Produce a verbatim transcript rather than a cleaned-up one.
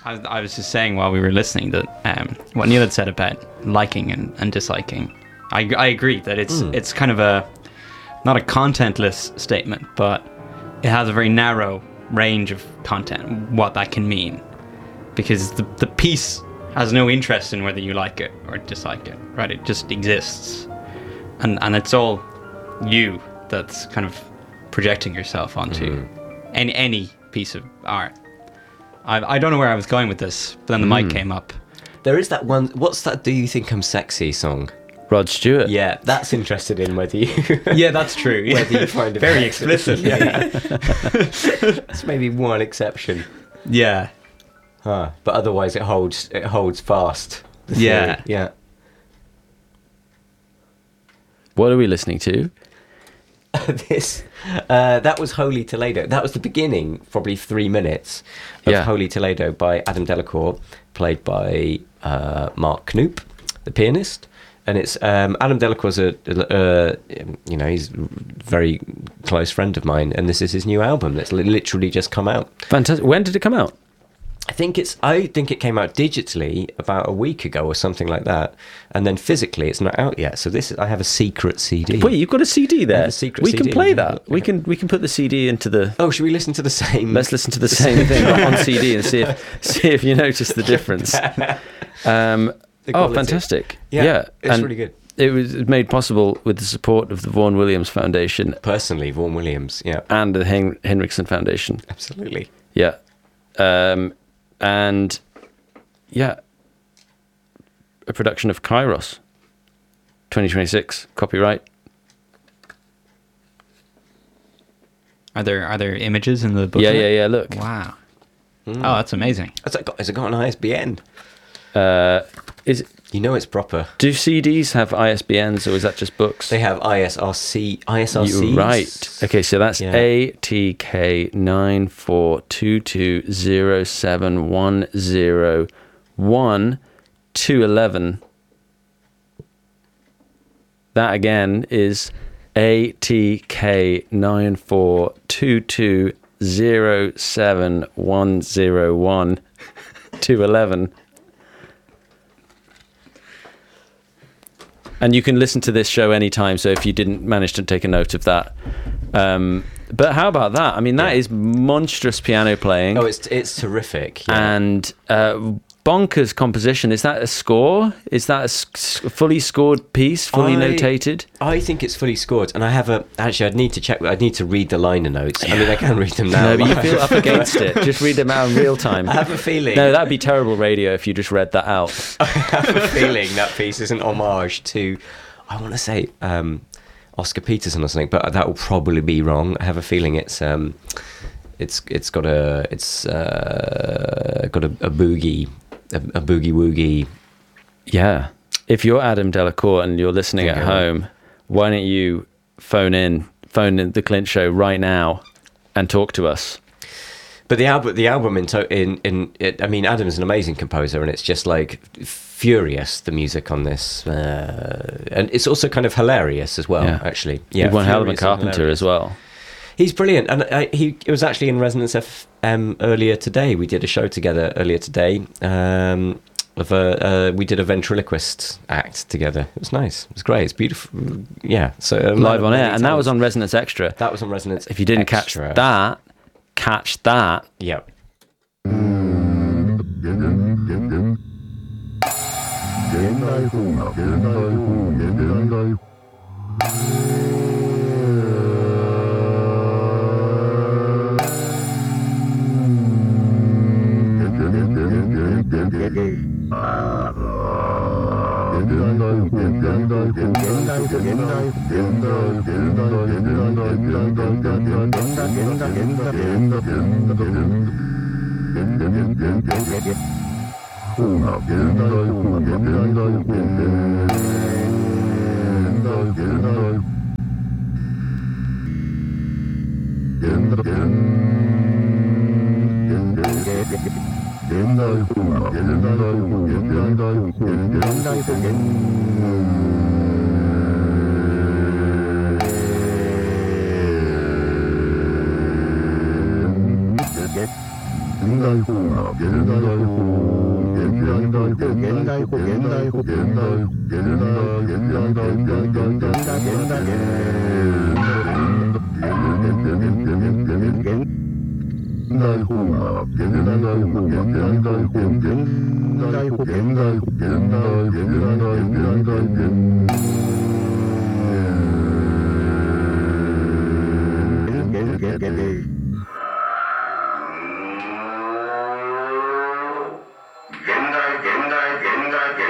I, I was just saying while we were listening that um, what Neil had said about liking and, and disliking, I, I agree that it's mm. it's kind of a, not a contentless statement, but it has a very narrow range of content, what that can mean. Because the, the piece has no interest in whether you like it or dislike it, right? It just exists. And and it's all you that's kind of projecting yourself onto mm. any, any piece of art. I, I don't know where I was going with this, but then the mm. mic came up. There is that one, what's that Do You Think I'm Sexy song? Rod Stewart. Yeah, that's interested in whether you... yeah, that's true. Whether you find it very explicit. Yeah. That's maybe one exception. Yeah. Huh. But otherwise it holds it holds fast. Yeah. Yeah. What are we listening to? this uh, that was Holy Toledo. That was the beginning, probably three minutes of yeah. Holy Toledo by Adam Delacour, played by uh, Mark Knoop, the pianist. And it's um, Adam Delacour's a, uh, you know, he's a very close friend of mine, and this is his new album that's literally just come out. Fantastic. When did it come out? I think it's. I think it came out digitally about a week ago or something like that, and then physically it's not out yet. So this, is, I have a secret C D. Wait, you've got a C D there. I have a secret we C D. can play that. We can. We can put the C D into the. Oh, should we listen to the same? Let's listen to the same thing on C D and see if see if you notice the difference. Um, the oh, fantastic! Yeah, yeah. it's and really good. It was made possible with the support of the Vaughan Williams Foundation. Personally, Vaughan Williams, yeah, and the Hen- Henriksen Foundation. Absolutely. Yeah. Um, and yeah, a production of Kairos, twenty twenty-six, copyright. Are there are there images in the book? Yeah, yeah, yeah. Look. Wow. Mm. Oh, that's amazing. Has it got, has it got an I S B N? Uh, is it, you know it's proper. Do C Ds have I S B Ns or is that just books? They have I S R C, I S R Cs. You're right. Okay, so that's yeah. A T K nine four two two zero seven one zero one two eleven. That again is A T K nine four two two zero seven one zero one two eleven. And you can listen to this show anytime, so if you didn't manage to take a note of that. Um, but how about that? I mean, that yeah. is monstrous piano playing. Oh, it's it's terrific. Yeah. And uh, bonkers composition. Is that a score? Is that a s- fully scored piece, fully I, notated? I think it's fully scored. And I have a... Actually, I'd need to check. I'd need to read the liner notes. I mean, I can read them now. No, but you feel up against it. Just read them out in real time. I have a feeling... No, that'd be terrible radio if you just read that out. I have a feeling that piece is an homage to... I want to say um, Oscar Peterson or something, but that will probably be wrong. I have a feeling it's... Um, it's it's got a... It's uh, got a, a boogie... A, a boogie woogie. Yeah. If you're Adam Delacour and you're listening at home, why don't you phone in, phone in the Clint Show right now and talk to us? But the album, the album in, to, in, in it, I mean, Adam's an amazing composer, and it's just like furious, the music on this, uh, and it's also kind of hilarious as well. Yeah. Actually, yeah, one hell of a carpenter as well. He's brilliant, and I, he it was actually in Resonance F M earlier today. We did a show together earlier today. Um, of a uh, we did a ventriloquist act together. It was nice. It was great. It's beautiful. Yeah. So um, live on air, and that was on Resonance Extra. That was on Resonance. If you didn't Extra. catch that, catch that. Yep. 現代